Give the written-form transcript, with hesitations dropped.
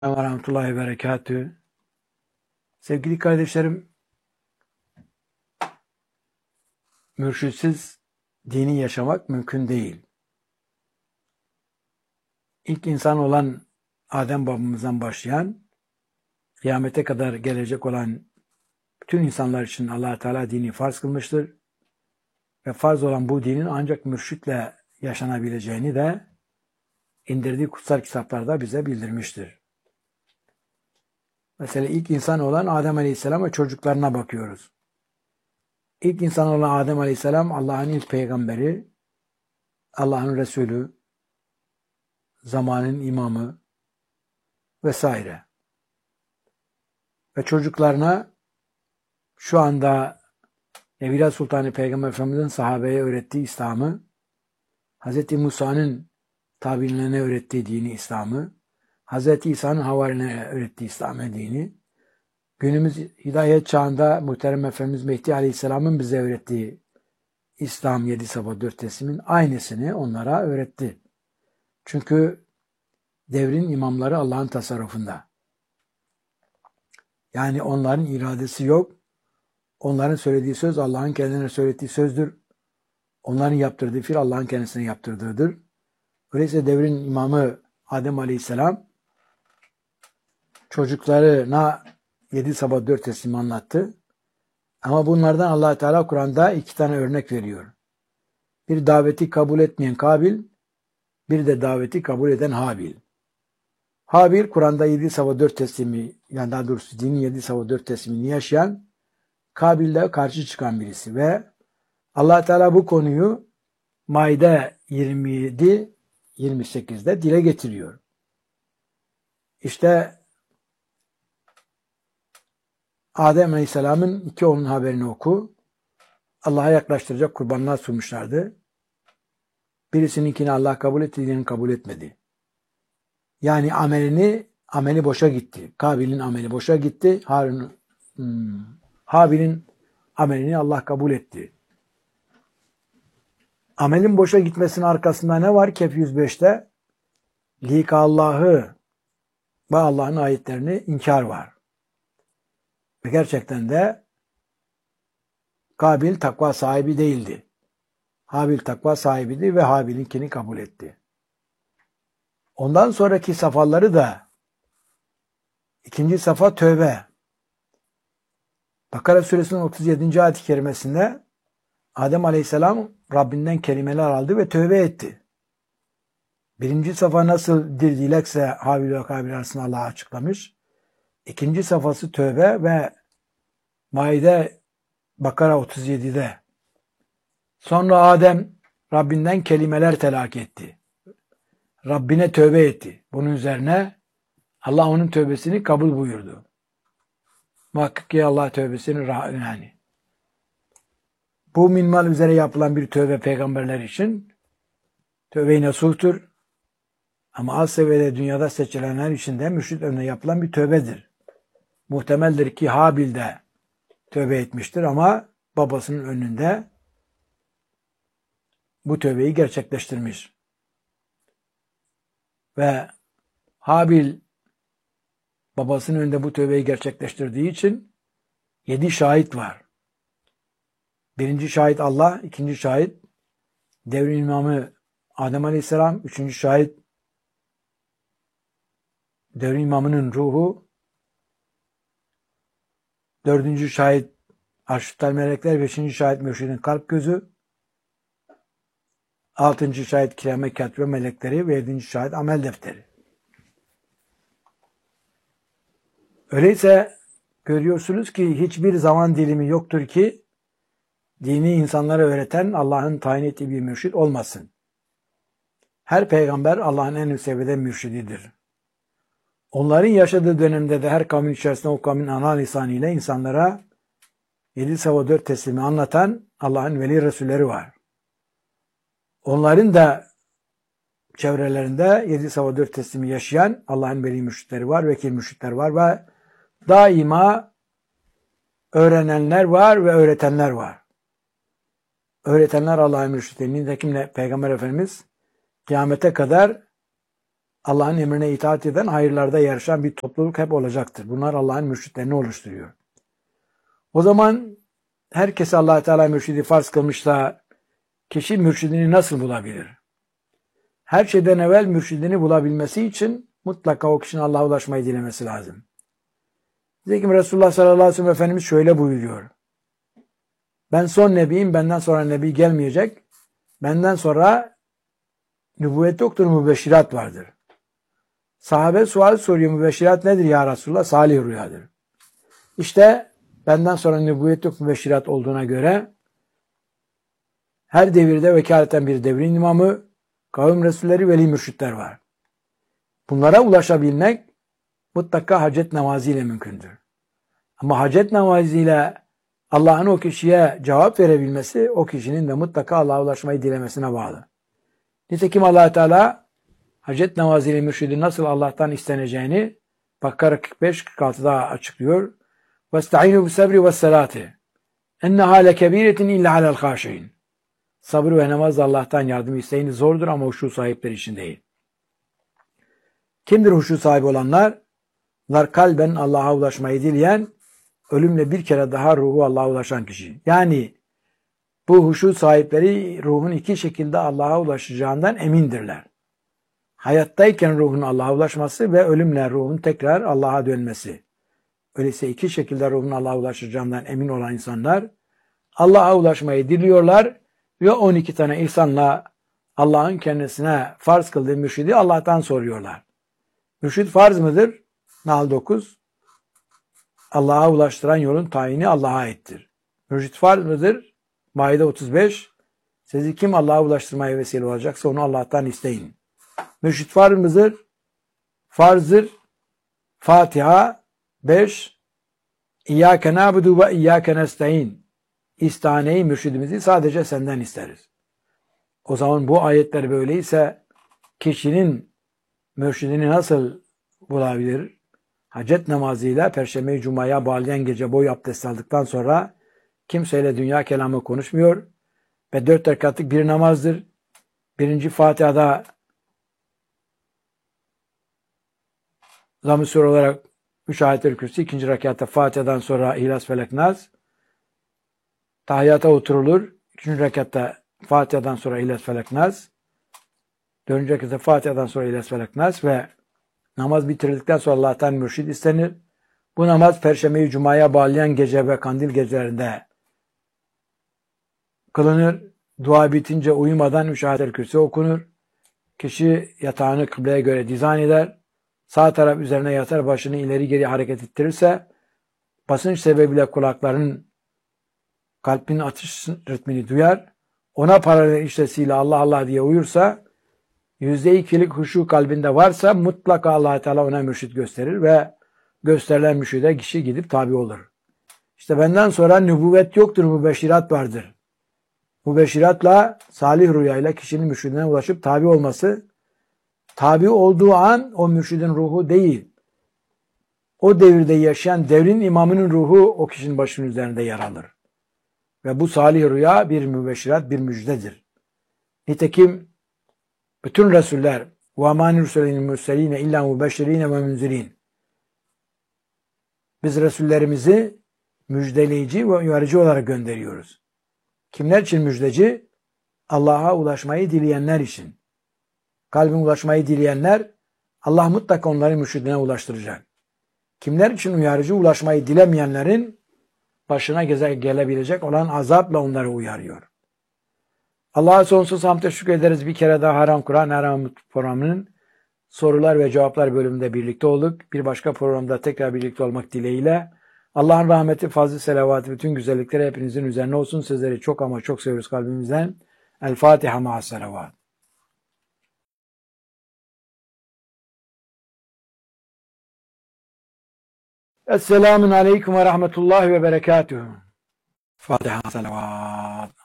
Ve rahmetullahi ve berekatühü. Sevgili kardeşlerim, mürşitsiz dini yaşamak mümkün değil. İlk insan olan Adem babamızdan başlayan, kıyamete kadar gelecek olan bütün insanlar için Allah Teala dini farz kılmıştır. Ve farz olan bu dinin ancak mürşitle yaşanabileceğini de indirdiği kutsal kitaplarda bize bildirmiştir. Mesela ilk insan olan Adem Aleyhisselam ve çocuklarına bakıyoruz. İlk insan olan Adem Aleyhisselam Allah'ın ilk peygamberi, Allah'ın Resulü, zamanın imamı vesaire. Ve çocuklarına şu anda Evliya Sultanı Peygamber Efendimiz'in sahabeye öğrettiği İslam'ı, Hz. Musa'nın tabiinlerine öğrettiği dini İslam'ı, Hz. İsa'nın havarilerine öğrettiği İslam'ı dini, günümüz hidayet çağında muhterem Efendimiz Mehdi Aleyhisselam'ın bize öğrettiği İslam 7 sabah 4 teslimin aynısını onlara öğretti. Çünkü devrin imamları Allah'ın tasarrufunda. Yani onların iradesi yok. Onların söylediği söz Allah'ın kendine söylediği sözdür. Onların yaptırdığı fiil Allah'ın kendisine yaptırdığıdır. Öyleyse devrin imamı Adem Aleyhisselam çocuklarına 7 sabah 4 teslim anlattı. Ama bunlardan Allah Teala Kur'an'da 2 tane örnek veriyor. Bir daveti kabul etmeyen Kabil, bir de daveti kabul eden Habil. Habil Kur'an'da 7 sabah 4 teslimi, yani daha doğrusu dinin 7 sabah 4 teslimini yaşayan, Kabil'le karşı çıkan birisi ve Allah Teala bu konuyu Maide 27-28'de dile getiriyor. İşte Adem Aleyhisselam'ın 2 oğlunun haberini oku. Allah'a yaklaştıracak kurbanlar sunmuşlardı. Birisininkini Allah kabul etti, diğerini kabul etmedi. Yani ameli boşa gitti. Kabil'in ameli boşa gitti. Habil'in amelini Allah kabul etti. Amelin boşa gitmesinin arkasında ne var? Kehf 105'te lika Allah'ı ve Allah'ın ayetlerini inkar var. Ve gerçekten de Kabil takva sahibi değildi. Habil takva sahibiydi ve Habil'inkini kabul etti. Ondan sonraki safhaları da ikinci safha tövbe. Bakara suresinin 37. ayet-i kerimesinde Adem Aleyhisselam Rabbinden kelimeler aldı ve tövbe etti. Birinci safha nasıl bir dilekse Habil ve Kabil arasında Allah açıklamış. İkinci safhası tövbe ve Maide Bakara 37'de. Sonra Adem Rabbinden kelimeler telakki etti. Rabbine tövbe etti. Bunun üzerine Allah onun tövbesini kabul buyurdu. Muhakkak ki Allah tövbesini yani. Bu minval üzere yapılan bir tövbe peygamberler için tövbe-i nasuhtur. Ama az seviyede dünyada seçilenler için de mürşid önüne yapılan bir tövbedir. Muhtemeldir ki Habil de tövbe etmiştir ama babasının önünde bu tövbeyi gerçekleştirmiş. Ve Habil babasının önünde bu tövbeyi gerçekleştirdiği için 7 şahit var. Birinci şahit Allah, ikinci şahit devrin imamı Adem Aleyhisselam, üçüncü şahit devrin imamının ruhu, dördüncü şahit arşitler melekler, beşinci şahit mürşidin kalp gözü, altıncı şahit kirame katibe melekleri ve yedinci şahit amel defteri. Öyleyse görüyorsunuz ki hiçbir zaman dilimi yoktur ki dini insanlara öğreten Allah'ın tayin ettiği bir mürşid olmasın. Her peygamber Allah'ın en üst seviyede mürşididir. Onların yaşadığı dönemde de her kavmin içerisinde o kavmin ana lisanıyla insanlara 7 sabah 4 teslimi anlatan Allah'ın veli resulleri var. Onların da çevrelerinde 7 sabah 4 teslimi yaşayan Allah'ın veli mürşitleri var, vekil mürşitler var ve daima öğrenenler var ve öğretenler var. Öğretenler Allah'ın mürşitleri. Nitekim Peygamber Efendimiz kıyamete kadar Allah'ın emrine itaat eden, hayırlarda yarışan bir topluluk hep olacaktır. Bunlar Allah'ın mürşitlerini oluşturuyor. O zaman herkese Allah Teala mürşidi farz kılmışsa kişi mürşidini nasıl bulabilir? Her şeyden evvel mürşidini bulabilmesi için mutlaka o kişinin Allah'a ulaşmayı dilemesi lazım. Nitekim Resulullah sallallahu aleyhi ve sellem Efendimiz şöyle buyuruyor. Ben son nebiyim, benden sonra nebi gelmeyecek. Benden sonra nübüvvet yoktur, mübeşşirat vardır. Sahabe sual soruyor, mübeşşirat nedir ya Resulullah? Salih rüyadır. İşte benden sonra nübüvvet yok, mübeşşirat olduğuna göre her devirde vekaleten bir devrin imamı, kavim resulleri, veli mürşitler var. Bunlara ulaşabilmek mutlaka hacet namazıyla mümkündür. Ama hacet namazıyla Allah'ın o kişiye cevap verebilmesi, o kişinin de mutlaka Allah'a ulaşmayı dilemesine bağlı. Nitekim Allah Teala hacet namazıyla mürşidin nasıl Allah'tan isteneceğini Bakara 45-46'da açıklıyor. وَاسْتَعِينُوا بِالسَّبْرِ وَالسَّلَاتِ اَنَّهَا لَكَب۪يرَةٍ اِلَّا عَلَى الْخَاشِعِينَ Sabır ve namaz Allah'tan yardım isteğini zordur ama huşu sahipleri için değil. Kimdir huşu sahibi olanlar? Bunlar kalben Allah'a ulaşmayı dileyen, ölümle bir kere daha ruhu Allah'a ulaşan kişi. Yani bu huşu sahipleri ruhun iki şekilde Allah'a ulaşacağından emindirler. Hayattayken ruhun Allah'a ulaşması ve ölümle ruhun tekrar Allah'a dönmesi. Öyleyse iki şekilde ruhun Allah'a ulaşacağından emin olan insanlar Allah'a ulaşmayı diliyorlar ve 12 tane ihsanla Allah'ın kendisine farz kıldığı mürşidi Allah'tan soruyorlar. Mürşid farz mıdır? Nahl 9. Allah'a ulaştıran yolun tayini Allah'a aittir. Mürşid farz mıdır? Maide 35. Sizi kim Allah'a ulaştırmaya vesile olacaksa onu Allah'tan isteyin. Mürşid farz mıdır? Farzdır. Fatiha 5. İyyâke nâbudu ve iyyâke nestaîn. İstaneyi, mürşidimizi sadece senden isteriz. O zaman bu ayetler böyleyse kişinin mürşidini nasıl bulabilir? Hacet namazıyla Perşembe-i Cuma'ya bağlayan gece boyu abdest aldıktan sonra kimseyle dünya kelamı konuşmuyor ve 4 rekatlık bir namazdır. Birinci Fatiha'da Zamm-ı Sûre olarak 3 ayet-el kürsü, ikinci rekatta Fatiha'dan sonra İhlas, Felek, Nas. Tahiyyata oturulur. Üçüncü rekatta Fatiha'dan sonra İhlas, Felek, Nas. Dördüncü rekatta Fatiha'dan sonra İhlas, Felek, Nas ve namaz bitirildikten sonra Allah'tan mürşid istenir. Bu namaz Perşembe-i Cuma'ya bağlayan gece ve kandil gecelerinde kılınır. Dua bitince uyumadan 3 ayet-el kürsü okunur. Kişi yatağını kıbleye göre dizayn eder. Sağ taraf üzerine yatar, başını ileri geri hareket ettirirse basınç sebebiyle kulakların kalbinin atış ritmini duyar. Ona paralel işlesiyle Allah Allah diye uyursa %2'lik huşu kalbinde varsa mutlaka Allah Teala ona mürşid gösterir ve gösterilen mürşide kişi gidip tabi olur. İşte benden sonra nübüvvet yoktur, mübeşşirat vardır. Mübeşşiratla, salih rüyayla kişinin mürşidine ulaşıp tabi olması, tabi olduğu an o mürşidin ruhu değil, o devirde yaşayan devrin imamının ruhu o kişinin başının üzerinde yer alır. Ve bu salih rüya bir mübeşşirat, bir müjdedir. Nitekim bütün Resuller وَمَا نُرْسَلِينَ مُرْسَلِينَ اِلَّا مُبَشِّر۪ينَ وَمُنْزِر۪ينَ Biz Resullerimizi müjdeleyici ve uyarıcı olarak gönderiyoruz. Kimler için müjdeci? Allah'a ulaşmayı dileyenler için. Kalbine ulaşmayı dileyenler, Allah mutlaka onları mürşidine ulaştıracak. Kimler için uyarıcı? Ulaşmayı dilemeyenlerin başına gelebilecek olan azapla onları uyarıyor. Allah'a sonsuz hamd teşekkür ederiz. Bir kere daha Haram Kur'an Haram programının sorular ve cevaplar bölümünde birlikte olduk. Bir başka programda tekrar birlikte olmak dileğiyle. Allah'ın rahmeti, fazlı selavatı, bütün güzellikleri hepinizin üzerine olsun. Sizleri çok ama çok seviyoruz kalbimizden. El Fatiha ma'as selavat. Esselamun aleyküm ve rahmetullahi ve berekatuhu. Fatiha salavat.